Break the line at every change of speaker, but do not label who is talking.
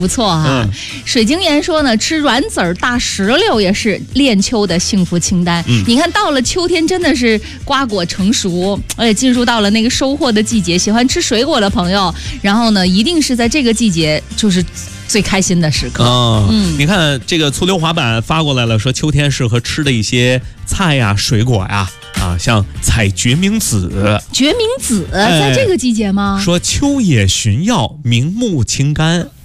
不错哈。水晶岩说呢，吃软籽儿、大石榴也是恋秋的幸福清单。你看到了秋天真的是瓜果成熟，而且进入到了那个收获的季节，喜欢吃水果的朋友，然后呢，一定是在这个季节就是最开心的时刻。
你看这个醋溜滑板发过来了，说秋天适合吃的一些菜呀、水果呀。像采决明子，
决明子在这个季节吗？
说秋野寻药，明目清肝。